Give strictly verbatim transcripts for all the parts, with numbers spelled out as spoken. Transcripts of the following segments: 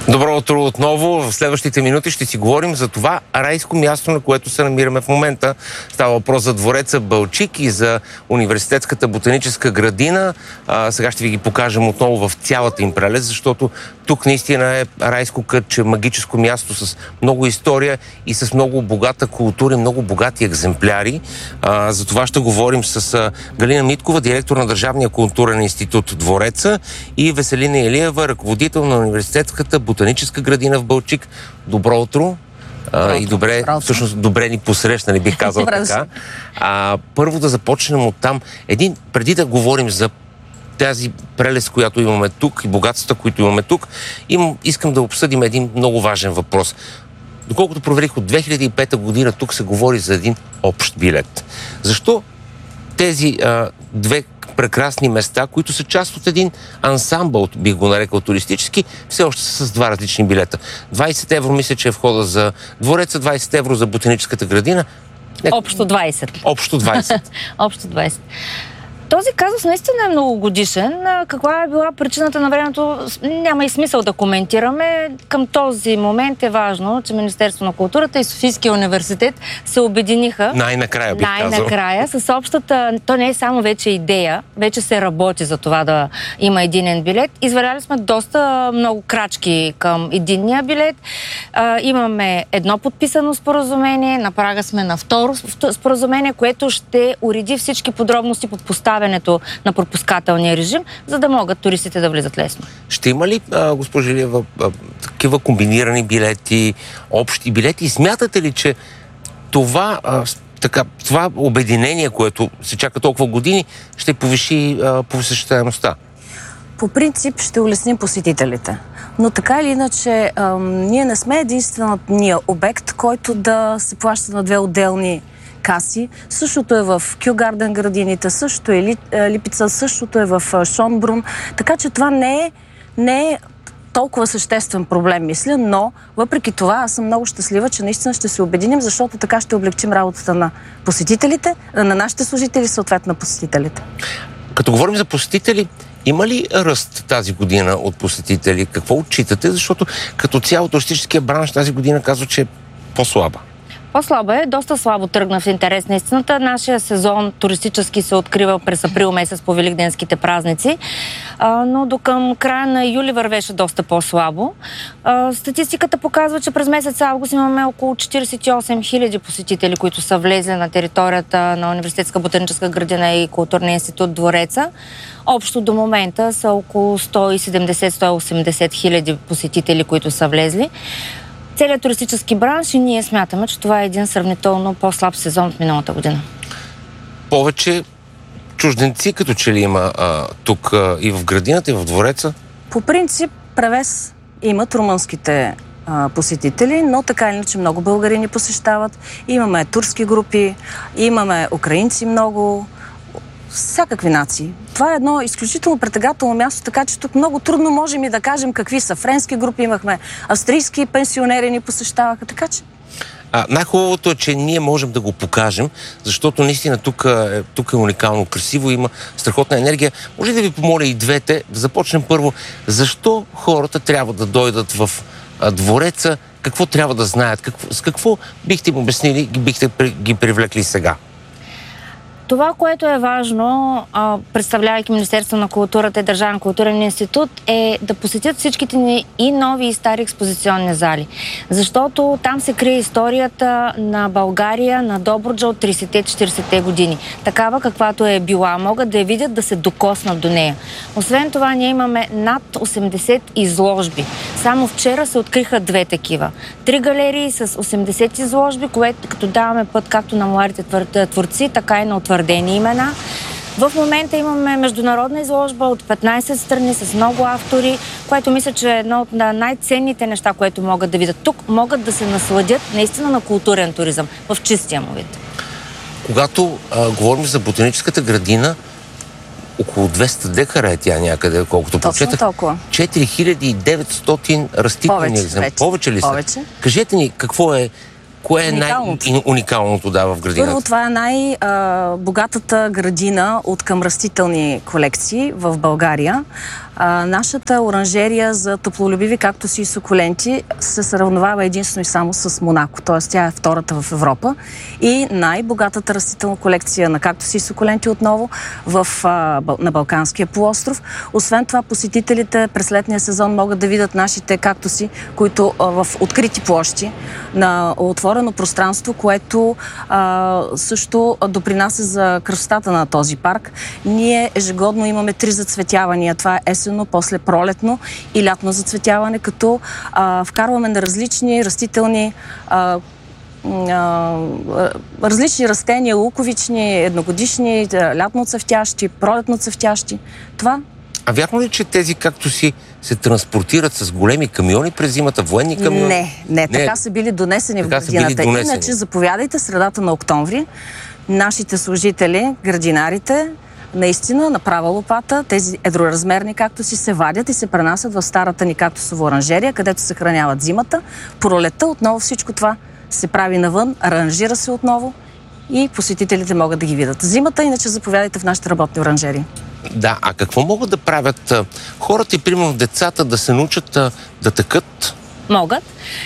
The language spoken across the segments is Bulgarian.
Добро утро отново. В следващите минути ще си говорим за това райско място, на което се намираме в момента. Става въпрос за двореца Балчик и за Университетската ботаническа градина. А, сега ще ви ги покажем отново в цялата им прелест, защото тук наистина е райско кътче, магическо място с много история и с много богата култура и много богати екземпляри. А, за това ще говорим с а, Галина Миткова, директор на Държавния културен институт Двореца, и Веселина Илиева, ръководител на Университетската ботаническа градина в Балчик. Добро утро. А, и добре, добро всъщност добре ни посрещнали, бих казал така. А, първо да започнем от там. Един, преди да говорим за тази прелест, която имаме тук и богатствата, които имаме тук, им, искам да обсъдим един много важен въпрос. Доколкото проверих, от две хиляди и пета година тук се говори за един общ билет. Защо тези а, две прекрасни места, които са част от един ансамбъл, бих го нарекал туристически, все още са с два различни билета? двайсет евро мисля, че е входа за Двореца, двайсет евро за Ботаническата градина. Нека... Общо двайсет. Общо двайсет. Общо двайсет. Този казус наистина е многогодишен. Каква е била причината на времето, няма и смисъл да коментираме. Към този момент е важно, че Министерство на културата и Софийския университет се обединиха. Най-накрая, бих казал. Най-накрая, с общата... То не е само вече идея, вече се работи за това да има единен билет. Извървяли сме доста много крачки към единния билет. А, имаме едно подписано споразумение, на прага сме на второ споразумение, което ще уреди всички подробности по поставянето на пропускателния режим, за да могат туристите да влизат лесно. Ще има ли, а, госпожа Илиева, такива комбинирани билети, общи билети? И смятате ли, че това, а, така, това обединение, което се чака толкова години, ще повиши а, посещаемостта? По принцип ще улесним посетителите. Но така или иначе, а, ние не сме единственият обект, който да се плаща на две отделни каси. Същото е в Кю Гарден градините, същото е Липица, същото е в Шонбрун. Така че това не е, не е толкова съществен проблем, мисля, но въпреки това аз съм много щастлива, че наистина ще се обединим, защото така ще облегчим работата на посетителите, на нашите служители, съответно на посетителите. Като говорим за посетители, има ли ръст тази година от посетители? Какво отчитате? Защото като цяло туристическия бранш тази година казва, че е по-слаба. По-слабо е, доста слабо тръгна в интерес на истината. Нашия сезон туристически се открива през април месец по великденските празници, а, но до към края на юли вървеше доста по-слабо. А, статистиката показва, че през месец август имаме около четирийсет и осем хиляди посетители, които са влезли на територията на Университетска ботаническа градина и Културния институт Двореца. Общо до момента са около сто и седемдесет до сто и осемдесет хиляди посетители, които са влезли. Целият туристически бранш и ние смятаме, че това е един сравнително по-слаб сезон от миналата година. Повече чужденци като че ли има а, тук а, и в градината, и в Двореца? По принцип превес имат румънските а, посетители, но така или иначе много българи ни посещават. Имаме турски групи, имаме украинци много, всякакви нации. Това е едно изключително притегателно място, така че тук много трудно можем и да кажем какви са. Френски групи имахме, австрийски пенсионери ни посещаваха, така че... А, най-хубавото е, че ние можем да го покажем, защото наистина тук е, тук е уникално красиво, има страхотна енергия. Може да ви помоля и двете да започнем първо. Защо хората трябва да дойдат в а, Двореца? Какво трябва да знаят? Какво, с какво бихте им обяснили, бихте ги привлекли сега? Това, което е важно, представлявайки Министерство на културата и Държавен културен институт, е да посетят всичките ни и нови и стари експозиционни зали. Защото там се крие историята на България, на Добруджа от трийсетте-четирийсетте години. Такава каквато е била. Могат да я видят, да се докоснат до нея. Освен това, ние имаме над осемдесет изложби. Само вчера се откриха две такива. Три галерии с осемдесет изложби, което като даваме път както на младите творци, така и на утвърдени имена. В момента имаме международна изложба от петнайсет страни с много автори, което мисля, че е едно от най-ценните неща, което могат да видят тук. Могат да се насладят наистина на културен туризъм в чистия му вид. Когато а, говорим за ботаническата градина, около двеста декара е тя някъде, колкото прочетах. Точно толкова. четири хиляди и деветстотин растителни екземпляри. Повече ли са? Повече. Кажете ни, какво е Кое е най-уникалното да, в градината? Първо, това е най-богатата градина от към растителни колекции в България. А, нашата оранжерия за топлолюбиви кактуси и сукуленти се сравновава единствено и само с Монако, т.е. тя е втората в Европа и най-богатата растителна колекция на кактуси и сукуленти отново в, а, на Балканския полуостров. Освен това, посетителите през летния сезон могат да видят нашите кактуси, които а, в открити площи на отворено пространство, което а, също допринася за красотата на този парк. Ние ежегодно имаме три зацветявания. Това е есенно, после пролетно и лятно зацветяване, като а, вкарваме на различни растителни а, а, различни растения, луковични, едногодишни, лятно цъфтящи, пролетно цъфтящи. Това. А вярно ли, че тези кактуси се транспортират с големи камиони през зимата, военни камиони? Не, не, така не, са били донесени в градината. Иначе заповядайте средата на октомври. Нашите служители, градинарите, наистина на права лопата, тези едроразмерни кактуси се вадят и се пренасят в старата ни кактусова оранжерия, където се храняват зимата. Пролетта отново всичко това се прави навън, аранжира се отново и посетителите могат да ги видят. Зимата, иначе заповядайте в нашите работни оранжерии. Да, а какво могат да правят хората и примерно децата да се научат да текат? Могат.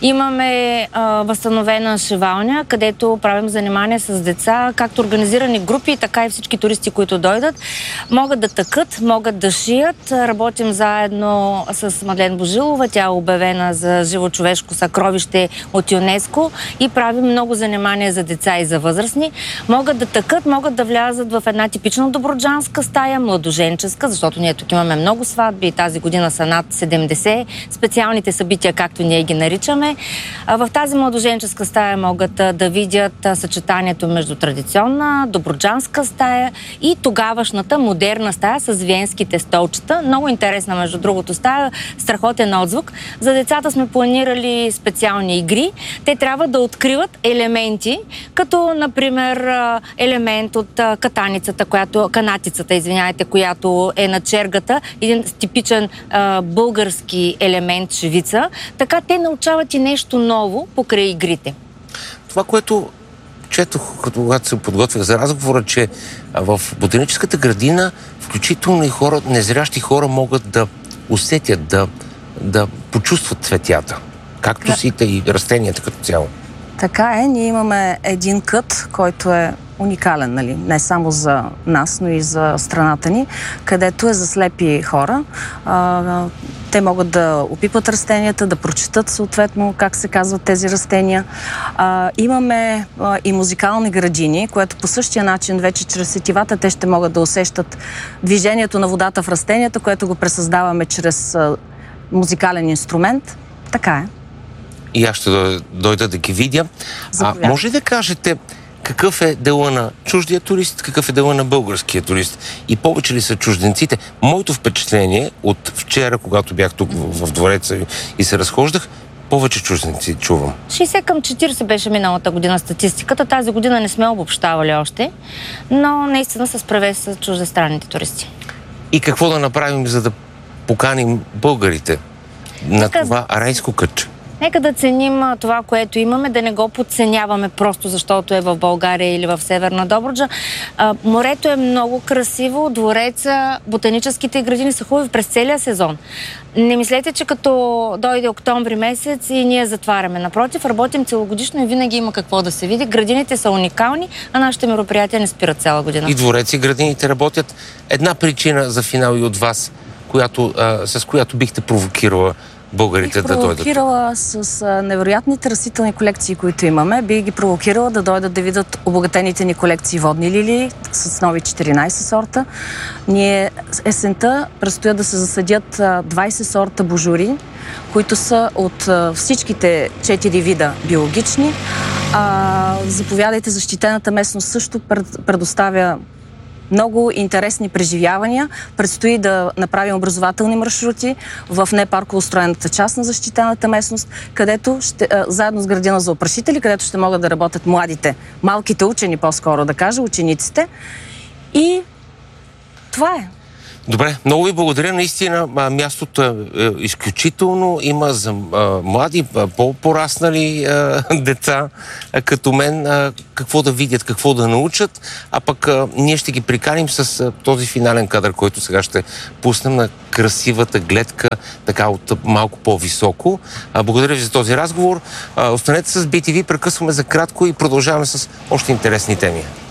Имаме а, възстановена шивалня, където правим занимания с деца, както организирани групи, така и всички туристи, които дойдат. Могат да тъкат, могат да шият. Работим заедно с Мадлен Божилова. Тя е обявена за живо човешко съкровище от ЮНЕСКО и правим много занимания за деца и за възрастни. Могат да тъкат, могат да влязат в една типична добруджанска стая, младоженческа, защото ние тук имаме много сватби и тази година са над седемдесет. Специалните събития, както ние ги наричаме. В тази младоженческа стая могат да видят съчетанието между традиционна добруджанска стая и тогавашната модерна стая с виенските столчета. Много интересна, между другото, стая, страхотен отзвук. За децата сме планирали специални игри. Те трябва да откриват елементи, като, например, елемент от катаницата, която, канатицата, извиняйте, която е на чергата, един типичен а, български елемент шевица. Така те научават и нещо ново покрай игрите. Това, което четох, като когато се подготвях за разговора, че в ботаническата градина включително и хора, незрящи хора могат да усетят, да, да почувстват цветята, кактусите и растенията като цяло. Така е, ние имаме един кът, който е уникален, нали? Не само за нас, но и за страната ни, където е за слепи хора. А, те могат да опипат растенията, да прочетат съответно как се казват тези растения. А, имаме а, и музикални градини, което по същия начин вече чрез сетивата те ще могат да усещат движението на водата в растенията, което го пресъздаваме чрез а, музикален инструмент. Така е. И аз ще дойда да ги видя. А, може да кажете какъв е дела на чуждия турист, какъв е дела на българския турист и повече ли са чужденците? Моето впечатление от вчера, когато бях тук в, в двореца и се разхождах, повече чужденци чувам. шейсет към четирийсет беше миналата година статистиката. Тази година не сме обобщавали още, но наистина с превес са чуждестранните туристи. И какво да направим, за да поканим българите на Нека... това арайско кътче? Нека да ценим това, което имаме, да не го подценяваме просто защото е в България или в Северна Добруджа. А, морето е много красиво, двореца, ботаническите градини са хубави през целия сезон. Не мислете, че като дойде октомври месец и ние затваряме. Напротив, работим целогодишно и винаги има какво да се види. Градините са уникални, а нашите мероприятия не спират цяла година. И двореци и градините работят. Една причина за финал и от вас, която, а, с която бихте провокирала българите да дойдат. Бих провокирала с а, невероятните растителни колекции, които имаме. Бих ги провокирала да дойдат да видят обогатените ни колекции водни лилии с нови четиринайсет сорта. Ние есента предстоят да се засадят а, двайсет сорта божури, които са от а, всичките четири вида биологични. А, заповядайте, защитената местност също пред, предоставя много интересни преживявания. Предстои да направим образователни маршрути в непарково устроената част на защитената местност, където ще, заедно с градина за опрашители, където ще могат да работят младите, малките учени, по-скоро да кажа, учениците. И това е. Добре, много ви благодаря. Наистина мястото е изключително. Има за млади, по-пораснали деца като мен какво да видят, какво да научат, а пък ние ще ги приканим с този финален кадър, който сега ще пуснем на красивата гледка, така от малко по-високо. Благодаря ви за този разговор. Останете с би ти ви, прекъсваме за кратко и продължаваме с още интересни теми.